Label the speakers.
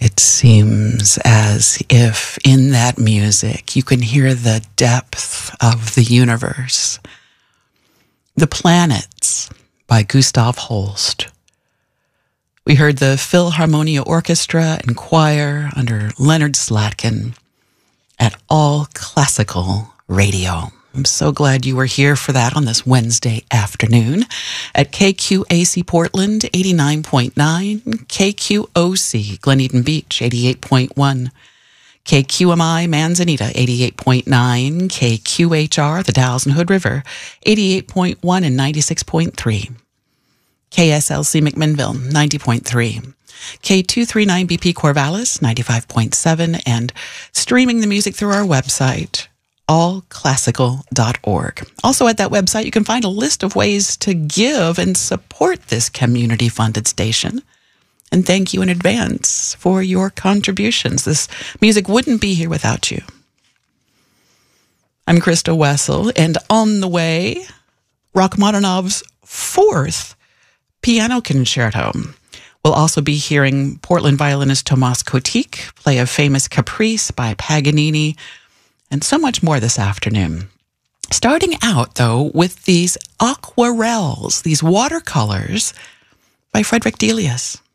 Speaker 1: It seems as if in that music you can hear the depth of the universe. The Planets by Gustav Holst. We heard the Philharmonia Orchestra and Choir under Leonard Slatkin at All Classical Radio. I'm so glad you were here for that on this Wednesday afternoon at KQAC Portland 89.9, KQOC Glen Eden Beach 88.1, KQMI Manzanita 88.9, KQHR the Dalles and Hood River 88.1 and 96.3, KSLC McMinnville 90.3, K239 BP Corvallis 95.7, and streaming the music through our website, allclassical.org. Also at that website, you can find a list of ways to give and support this community-funded station. And thank you in advance for your contributions. This music wouldn't be here without you. I'm Krista Wessel, and on the way, Rachmaninoff's fourth piano concerto. We'll also be hearing Portland violinist Tomas Kotik play a famous Caprice by Paganini, and so much more this afternoon. Starting out, though, with these aquarelles, these watercolors by Frederick Delius.